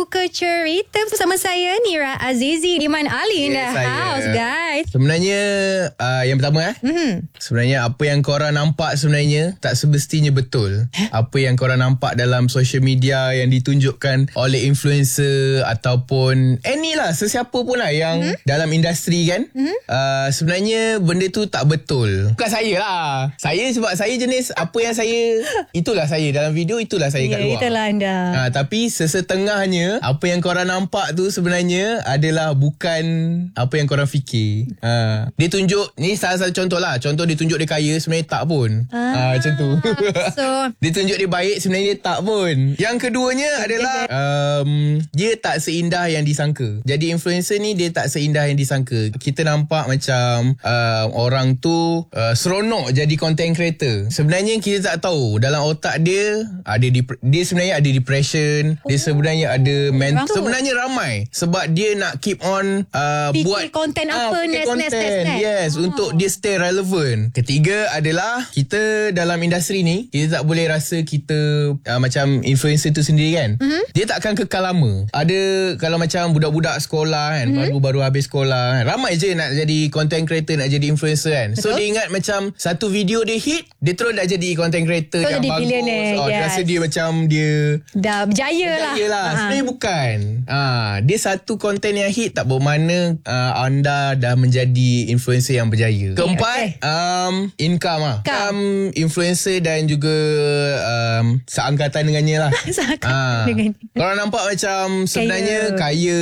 Muka Cerita bersama saya Nira Azizi, Iman Ali in the house, guys. Sebenarnya yang pertama sebenarnya apa yang korang nampak sebenarnya tak semestinya betul. Apa yang korang nampak dalam social media yang ditunjukkan oleh influencer ataupun anylah, sesiapa pun lah yang dalam industri kan, sebenarnya benda tu tak betul. Bukan saya lah. Saya sebab saya jenis apa yang saya, itulah saya dalam video, itulah saya kat luar. Itulah anda. Tapi sesetengahnya apa yang korang nampak tu sebenarnya adalah bukan apa yang korang fikir. Dia tunjuk, ni salah satu contoh lah. Contoh dia tunjuk dia kaya, sebenarnya tak pun. Macam tu. So dia tunjuk dia baik, sebenarnya dia tak pun. Yang keduanya adalah dia tak seindah yang disangka. Jadi influencer ni dia tak seindah yang disangka. Kita nampak macam orang tu seronok jadi content creator. Sebenarnya kita tak tahu dalam otak dia ada dia sebenarnya ada depression. Dia sebenarnya ada sebenarnya ramai sebab dia nak keep on buat konten apa next. Yes, untuk dia stay relevant. Ketiga adalah kita dalam industri ni, kita tak boleh rasa kita macam influencer tu sendiri kan. Dia tak akan kekal lama. Ada kalau macam budak-budak sekolah kan, baru habis sekolah kan, ramai je nak jadi content creator, nak jadi influencer kan. So dia ingat macam satu video dia hit, dia terus dah jadi content creator yang bagus. Dia rasa dia macam dia dah berjaya lah. Sebenarnya bukan. Dia satu konten yang hit tak bermakna anda dah menjadi influencer yang berjaya. Keempat, income lah. Income influencer dan juga seangkatan dengannya lah. Korang nampak macam sebenarnya kaya,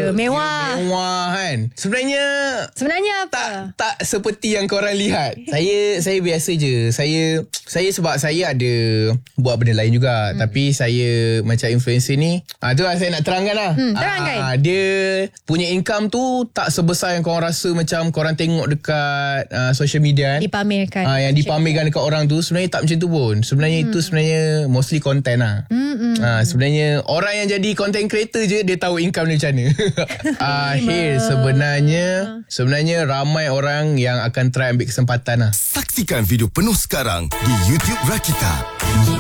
mewah kan. Sebenarnya apa? Tak seperti yang korang lihat. Saya biasa je. Saya sebab saya ada buat benda lain juga. Tapi saya macam influencer ni, tu lah saya nak terangkan lah. Terangkan. Dia punya income tu tak sebesar yang korang rasa macam korang tengok dekat social media kan. Dipamerkan. Yang dipamerkan dekat orang tu sebenarnya tak macam tu pun. Sebenarnya itu sebenarnya mostly content lah. Sebenarnya orang yang jadi content creator je dia tahu income dia macam mana. Sebenarnya ramai orang yang akan try ambil kesempatan lah. Saksikan video penuh sekarang di YouTube Rakita.